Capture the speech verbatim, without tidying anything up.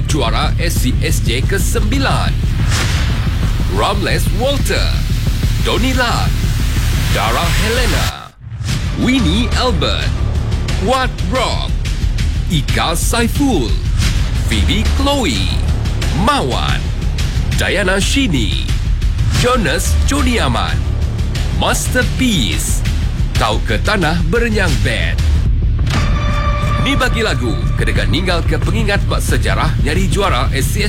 jadi juara S C S J kesembilan. Ramles Walter, Donny Lat, Dara Helena, Winnie Albert, Wat Rock, Ika Saiful, Phoebe Chloe, Mawan, Diana Shini, Jonas Jody Aman, Masterpiece, Tau ke Tanah Berenyang Band. Ni bagi lagu kedekat ninggal ke pengingat bak sejarah nyari juara S C S